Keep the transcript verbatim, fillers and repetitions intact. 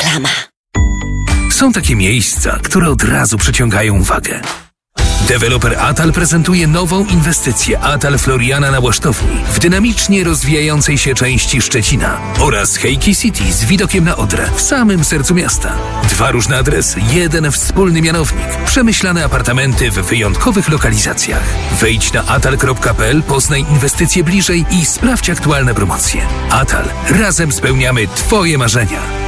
reklama. Są takie miejsca, które od razu przyciągają uwagę. Deweloper Atal prezentuje nową inwestycję Atal Floriana na Łasztowni w dynamicznie rozwijającej się części Szczecina oraz Hejki City z widokiem na Odrę w samym sercu miasta. Dwa różne adresy, jeden wspólny mianownik, przemyślane apartamenty w wyjątkowych lokalizacjach. Wejdź na atal kropka p l, poznaj inwestycje bliżej i sprawdź aktualne promocje. Atal. Razem spełniamy Twoje marzenia.